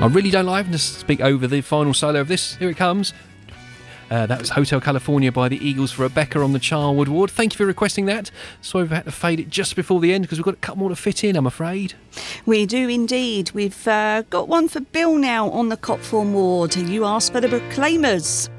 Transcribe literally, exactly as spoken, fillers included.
I really don't like having to speak over the final solo of this. Here it comes. Uh, that was Hotel California by the Eagles for Rebecca on the Charwood Ward. Thank you for requesting that. Sorry we've had to fade it just before the end because we've got a couple more to fit in, I'm afraid. We do indeed. We've uh, got one for Bill now on the Copthorne Ward. You asked for the Proclaimers.